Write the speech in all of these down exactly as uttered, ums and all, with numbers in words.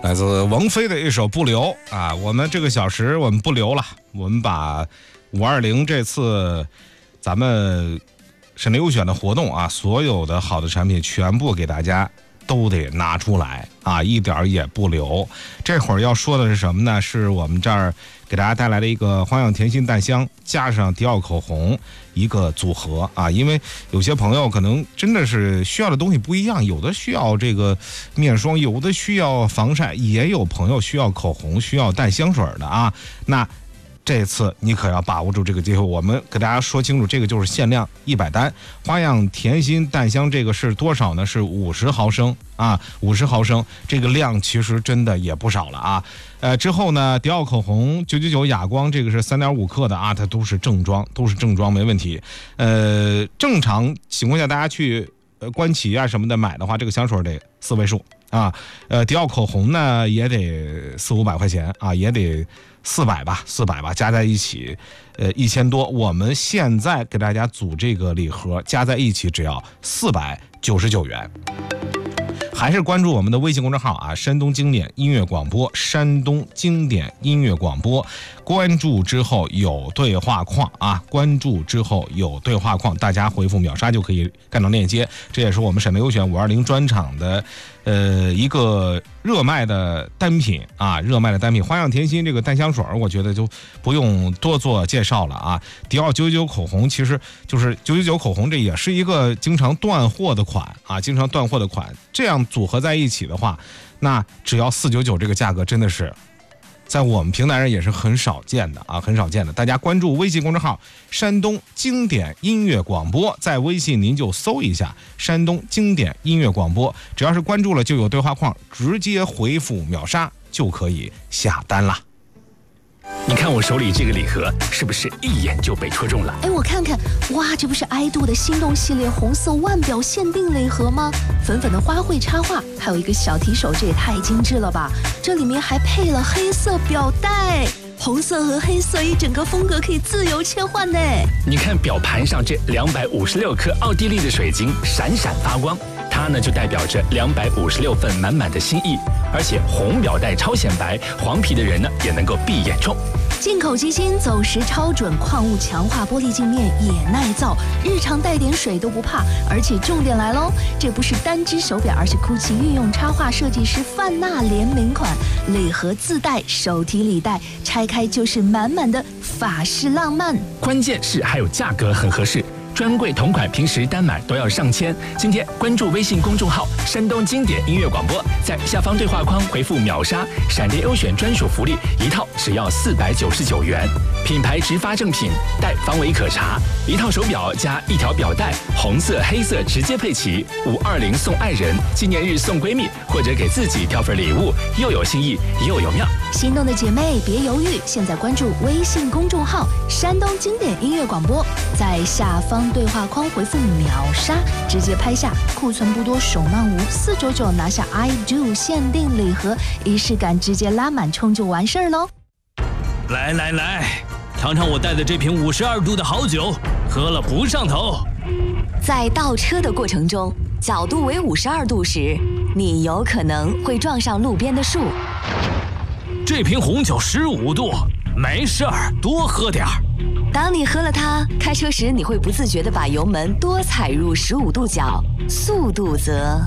来自王菲的一首《不留》啊，我们这个小时我们不留了，我们把五二零这次咱们省内优选的活动啊，所有的好的产品全部给大家都得拿出来啊，一点也不留。这会儿要说的是什么呢？是我们这儿给大家带来的一个花样甜心淡香加上迪奥口红一个组合啊，因为有些朋友可能真的是需要的东西不一样，有的需要这个面霜，有的需要防晒，也有朋友需要口红，需要淡香水的啊。那这次你可要把握住这个机会，我们给大家说清楚，这个就是限量一百单，花样甜心淡香这个是多少呢？是五十毫升啊，五十毫升，这个量其实真的也不少了啊。呃，之后呢，迪奥口红九九九哑光这个是三点五克的啊，它都是正装，都是正装，没问题。呃，正常情况下大家去呃官旗啊什么的买的话，这个香水得四位数啊。呃，迪奥口红呢也得四五百块钱啊，也得四百吧，四百吧，加在一起，呃，一千多。我们现在给大家组这个礼盒，加在一起只要四百九十九元。还是关注我们的微信公众号啊，山东经典音乐广播，山东经典音乐广播。关注之后有对话框啊，关注之后有对话框，大家回复秒杀就可以看到链接。这也是我们省内优选五二零专场的呃一个热卖的单品啊，热卖的单品。花样甜心这个淡香水，我觉得就不用多做介绍了啊。迪奥九九九口红其实就是九九九口红，这也是一个经常断货的款啊，经常断货的款。这样组合在一起的话，那只要四九九这个价格，真的是在我们平台上也是很少见的啊，很少见的。大家关注微信公众号山东经典音乐广播，在微信您就搜一下山东经典音乐广播，只要是关注了就有对话框，直接回复秒杀就可以下单啦。 你看我手里这个礼盒是不是一眼就被戳中了？ 哎，我看看，哇，这不是爱度的心动系列红色腕表限定礼盒吗？粉粉的花卉插画，还有一个小提手，这也太精致了吧！这里面还配了黑色表带，红色和黑色一整个风格可以自由切换呢。 你看表盘上这两百五十六颗奥地利的水晶闪闪发光，它呢就代表着两百五十六份满满的心意。而且红表带超显白，黄皮的人呢也能够闭眼冲。 进口机芯走时超准，矿物强化玻璃镜面也耐造，日常带点水都不怕。而且重点来喽，这不是单只手表，而是 GUCCI 御用插画设计师范娜联名款，礼盒自带手提礼袋，拆开就是满满的法式浪漫。 关键是还有价格很合适。专柜同款平时单买都要上千，今天关注微信公众号山东经典音乐广播，在下方对话框回复秒杀，闪电优选专属福利一套只要四百九十九元，品牌直发正品，带方位可查，一套手表加一条表带，红色黑色直接配齐，五二零送爱人，纪念日送闺蜜，或者给自己挑份礼物，又有新意又有妙。 心动的姐妹别犹豫，现在关注微信公众号山东经典音乐广播，在下方对话框回复秒杀，直接拍下库存不多手慢无四九九拿下 I do 限定礼盒，仪式感直接拉满冲就完事儿喽。 来来来，尝尝我带的这瓶五十二度的好酒，喝了不上头。 在倒车的过程中，角度为五十二度时，你有可能会撞上路边的树。 这瓶红酒十五度，没事儿，多喝点儿。 当你喝了它，开车时你会不自觉地把油门多踩入十五度角，速度则……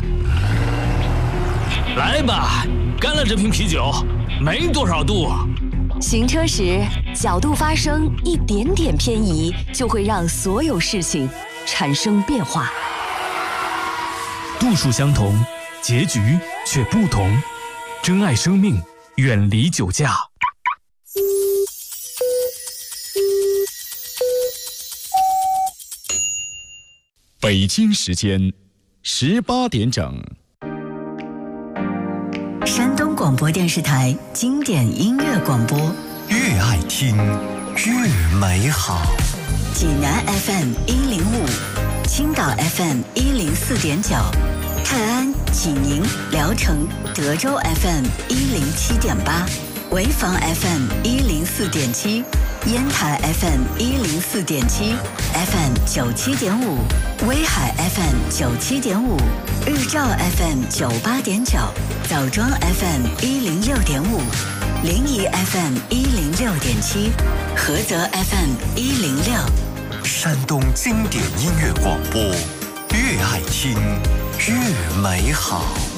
来吧，干了这瓶啤酒，没多少度。 行车时，角度发生一点点偏移，就会让所有事情产生变化。 度数相同，结局却不同。珍爱生命，远离酒驾。 北京时间十八点整。 山东广播电视台经典音乐广播， 越爱听越美好。 济南 F M 一零五，青岛 F M 一零四点九，泰安、济宁、聊城、德州 F M 一零七点八，潍坊 F M 一零四点七，烟台 F M 一零四点七 ，F M 九七点五，威海 F M 九七点五，日照 F M 九八点九， 枣庄 F M 一零六点五，临沂 F M 一零六点七，菏泽 F M 一零六。 山东经典音乐广播，越爱听越美好。